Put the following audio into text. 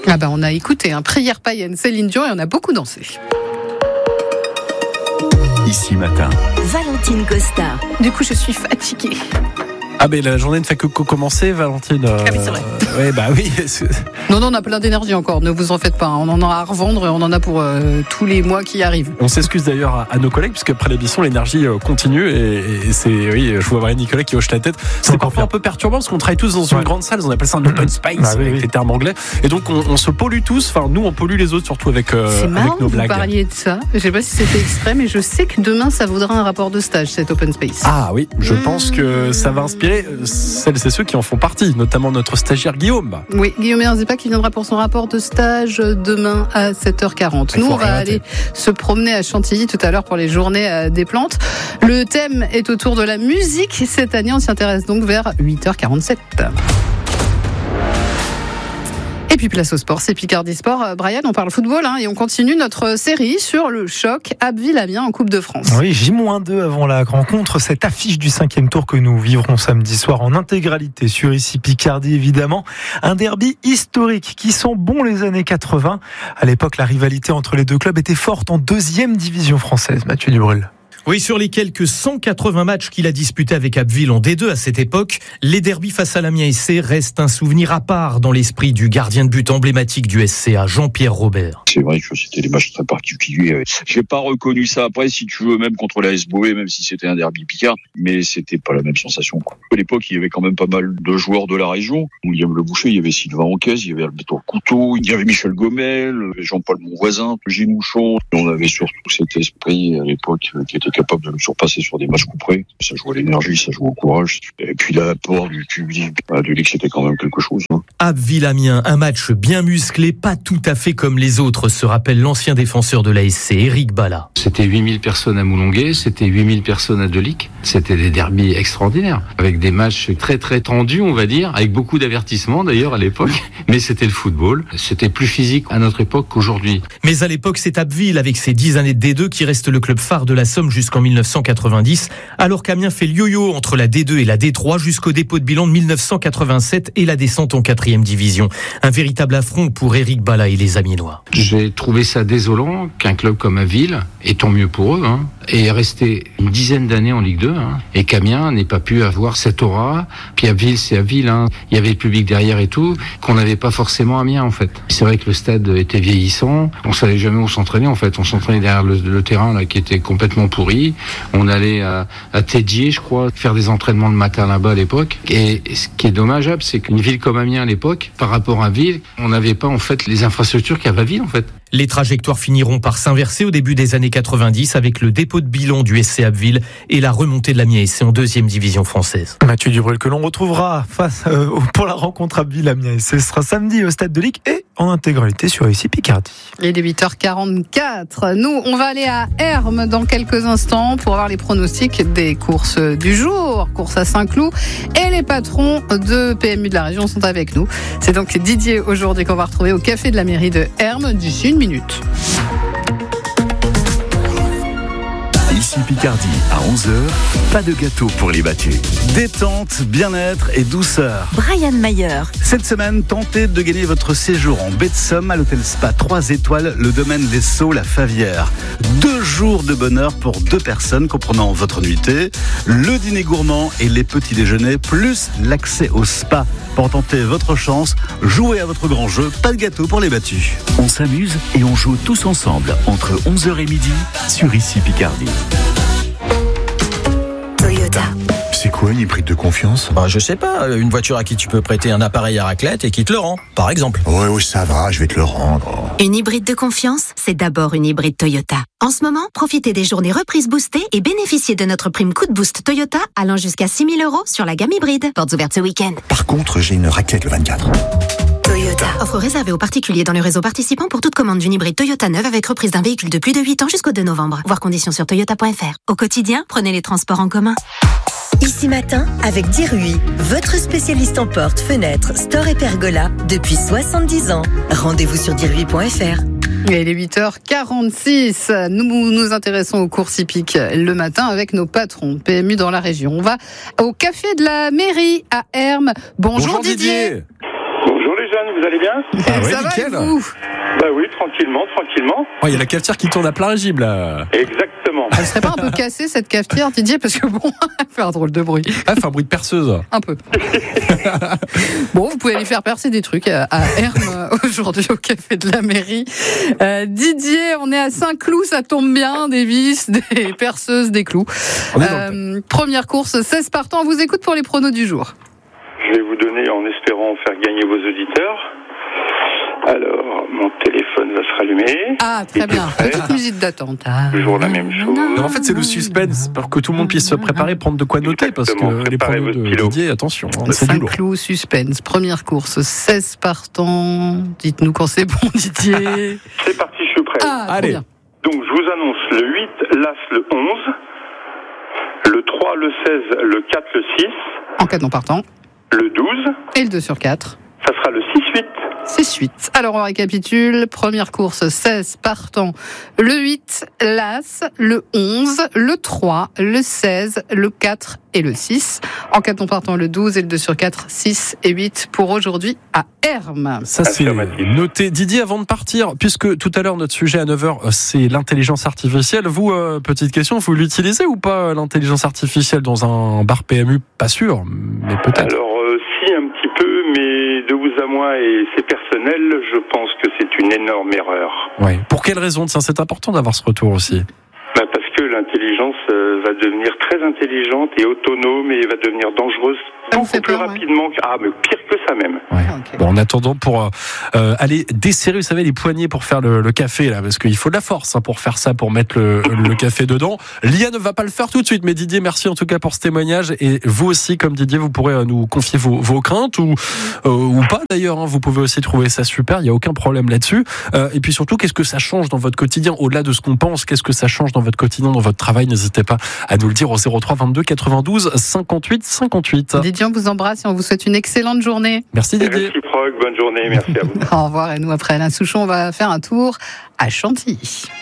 On a écouté Prière païenne, Céline Dion, et on a beaucoup dansé. Ici matin, Valentine Costa. Du coup, je suis fatiguée. La journée ne fait que commencer, Valentine. Ah oui, c'est vrai. Oui. Non, on a plein d'énergie encore, ne vous en faites pas. On en a à revendre et on en a pour tous les mois qui arrivent. On s'excuse d'ailleurs à nos collègues, puisque après l'émission, l'énergie continue. Et je vois Marie Nicolas qui hoche la tête. C'est parfois un peu perturbant, parce qu'on travaille tous dans une grande salle. On appelle ça un open space, avec les termes anglais. Et donc, on se pollue tous. Enfin, nous, on pollue les autres, surtout avec nos blagues. C'est marrant que vous parliez de ça. Je ne sais pas si c'était exprès, mais je sais que demain, ça vaudra un rapport de stage, cet open space. Ah oui, je pense que ça va inspirer celles et ceux qui en font partie, notamment notre stagiaire Guillaume. Oui, Guillaume Erzipa qui viendra pour son rapport de stage demain à 7h40. Nous, on va aller se promener à Chantilly tout à l'heure pour les journées des plantes. Le thème est autour de la musique. Cette année, on s'y intéresse donc vers 8h47. Et puis place au sport, c'est Picardie Sport. Brian, on parle football et on continue notre série sur le choc Abbeville-Amiens en Coupe de France. Oui, J-2 avant la rencontre, cette affiche du 5e tour que nous vivrons samedi soir en intégralité sur ici Picardie évidemment. Un derby historique qui sent bon les années 80. À l'époque, la rivalité entre les deux clubs était forte en 2e division française. Mathieu Dubrul. Oui, sur les quelques 180 matchs qu'il a disputés avec Abbeville en D2 à cette époque, les derbys face à l'Amiens SC restent un souvenir à part dans l'esprit du gardien de but emblématique du SCA, Jean-Pierre Robert. C'est vrai que c'était des matchs très particuliers. J'ai pas reconnu ça après, si tu veux, même contre la SBOE, même si c'était un derby picard, mais c'était pas la même sensation. À l'époque, il y avait quand même pas mal de joueurs de la région. William Le Boucher, il y avait Sylvain Ancaise, il y avait Alberto Couteau, il y avait Michel Gomel, Jean-Paul Monvoisin, Gilles Mouchon. On avait surtout cet esprit à l'époque qui était capable de nous surpasser sur des matchs couperés. Ça joue à l'énergie, ça joue au courage. Et puis l'apport du public, de l'X, c'était quand même quelque chose. Abbeville-Amiens, un match bien musclé, pas tout à fait comme les autres, se rappelle l'ancien défenseur de l'ASC, Éric Balla. C'était 8000 personnes à Moulonguet, c'était 8000 personnes à Delic. C'était des derbys extraordinaires, avec des matchs très très tendus, on va dire, avec beaucoup d'avertissements d'ailleurs à l'époque. Mais c'était le football, c'était plus physique à notre époque qu'aujourd'hui. Mais à l'époque, c'est Abbeville, avec ses 10 années de D2, qui reste le club phare de la Somme jusqu'en 1990, alors qu'Amiens fait le yo-yo entre la D2 et la D3 jusqu'au dépôt de bilan de 1987 et la descente en 4e division. Un véritable affront pour Éric Balla et les Amiénois. J'ai trouvé ça désolant qu'un club comme Abbeville, et tant mieux pour eux, est resté une dizaine d'années en Ligue 2, et qu'Amiens n'ait pas pu avoir cette aura. Puis Abbeville, c'est Abbeville, il y avait le public derrière et tout, qu'on n'avait pas forcément à Amiens en fait. C'est vrai que le stade était vieillissant, on savait jamais où s'entraîner en fait, on s'entraînait derrière le terrain là qui était complètement pourri. On allait à Tédier, je crois, faire des entraînements le matin là-bas à l'époque. Et ce qui est dommageable, c'est qu'une ville comme Amiens à l'époque, par rapport à Abbeville, on n'avait pas en fait les infrastructures qu'avait Abbeville en fait. Les trajectoires finiront par s'inverser au début des années 90 avec le dépôt de bilan du SC Abbeville et la remontée de l'Amiens SC en 2e division française. Mathieu Dubrul que l'on retrouvera pour la rencontre Abbeville-Amiens. Ce sera samedi au Stade de Ligue et en intégralité sur ici Picardie. Il est 8h44. Nous, on va aller à Hermes dans quelques instants pour avoir les pronostics des courses du jour. Course à Saint-Cloud. Et les patrons de PMU de la région sont avec nous. C'est donc Didier aujourd'hui qu'on va retrouver au café de la mairie de Hermes d'ici une minute. ici Picardie à 11h, pas de gâteau pour les battus. Détente, bien-être et douceur. Brian Mayer. Cette semaine, tentez de gagner votre séjour en baie de Somme à l'hôtel Spa 3 étoiles, le domaine Les Sceaux, la Favière. 2 jours de bonheur pour 2 personnes comprenant votre nuitée, le dîner gourmand et les petits déjeuners, plus l'accès au spa. Pour tenter votre chance, jouez à votre grand jeu, pas de gâteau pour les battus. On s'amuse et on joue tous ensemble entre 11h et midi sur ici Picardie. Toyota. C'est quoi une hybride de confiance ? Je sais pas, une voiture à qui tu peux prêter un appareil à raclette et qui te le rend, par exemple. Oui, ça va, je vais te le rendre. Une hybride de confiance, c'est d'abord une hybride Toyota. En ce moment, profitez des journées reprises boostées et bénéficiez de notre prime coup de boost Toyota allant jusqu'à 6 000 € sur la gamme hybride. Portes ouvertes ce week-end. Par contre, j'ai une raclette le 24. Toyota. Offre réservée aux particuliers dans le réseau participant pour toute commande d'une hybride Toyota neuve avec reprise d'un véhicule de plus de 8 ans jusqu'au 2 novembre. Voir conditions sur toyota.fr. Au quotidien, prenez les transports en commun. Ici Matin, avec Dirui, votre spécialiste en portes, fenêtres, stores et pergola depuis 70 ans. Rendez-vous sur dirui.fr. Il est 8h46. Nous nous intéressons aux courses hippiques le matin avec nos patrons PMU dans la région. On va au café de la mairie à Hermes. Bonjour Didier. Bonjour les jeunes, vous allez bien? Ça va, et vous? Bah oui, tranquillement. Oh, il y a la cafetière qui tourne à plein régime, là. Exactement. Elle serait pas un peu cassée, cette cafetière, Didier? Parce que bon, elle fait un drôle de bruit. Ah, fait un bruit de perceuse. Un peu. Bon, vous pouvez aller faire percer des trucs à Hermes aujourd'hui au café de la mairie. Didier, on est à Saint-Cloud, ça tombe bien, des vis, des perceuses, des clous. Première course, 16 partants. On vous écoute pour les pronos du jour. Je vais vous donner en espérant faire gagner vos auditeurs. Alors, mon téléphone va se rallumer. Ah, très bien. Petite musique d'attente. Toujours la même chose. Non, en fait, c'est le suspense pour que tout le monde puisse se préparer, prendre de quoi noter. Exactement. Parce que les pronos de Didier, attention, c'est du lourd. Saint-Cloud, suspense. Première course, 16 partants. Dites-nous quand c'est bon, Didier. C'est parti, je suis prêt. Allez. Bien. Donc, je vous annonce le 8, l'As, le 11, le 3, le 16, le 4, le 6. En 4 non partants. Le 12. Et le 2 sur 4. Ça sera le 6-8. 6-8. Alors on récapitule. Première course, 16 partants. Le 8, l'As, le 11, le 3, le 16, le 4 et le 6. En 4 non partants, le 12 et le 2 sur 4, 6 et 8 pour aujourd'hui à Hermes. Ça c'est noté. Didier, avant de partir, puisque tout à l'heure notre sujet à 9h c'est l'intelligence artificielle, vous, petite question, vous l'utilisez ou pas l'intelligence artificielle dans un bar PMU? Pas sûr, mais peut-être. Alors si, un petit peu, mais de vous à moi et c'est personnel, je pense que c'est une énorme erreur. Ouais. Pour quelle raison? Tiens, c'est important d'avoir ce retour aussi. Parce que l'intelligence va devenir très intelligente et autonome et va devenir dangereuse beaucoup plus rapidement. Mais pire que ça même. Ouais. Okay. Bon, en attendant, pour aller desserrer, vous savez, les poignées pour faire le café, là, parce qu'il faut de la force pour faire ça, pour mettre le café dedans. Lia ne va pas le faire tout de suite, mais Didier, merci en tout cas pour ce témoignage. Et vous aussi, comme Didier, vous pourrez nous confier vos craintes ou pas d'ailleurs. Vous pouvez aussi trouver ça super, il n'y a aucun problème là-dessus. Et puis surtout, qu'est-ce que ça change dans votre quotidien? Au-delà de ce qu'on pense, qu'est-ce que ça change dans votre quotidien, dans votre travail? N'hésitez pas à nous le dire au 03 22 92 58 58. Didier, on vous embrasse et on vous souhaite une excellente journée. Merci Didier. Réciproque, bonne journée, merci à vous. Au revoir. Et nous, après Alain Souchon, on va faire un tour à Chantilly.